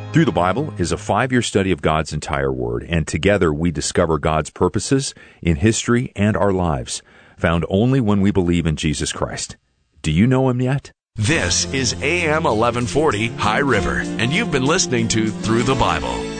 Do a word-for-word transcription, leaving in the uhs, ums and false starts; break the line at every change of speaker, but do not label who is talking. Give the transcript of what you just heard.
Through the Bible is a five-year study of God's entire Word, and together we discover God's purposes in history and our lives, found only when we believe in Jesus Christ. Do you know Him yet?
This is A M eleven forty High River, and you've been listening to Through the Bible.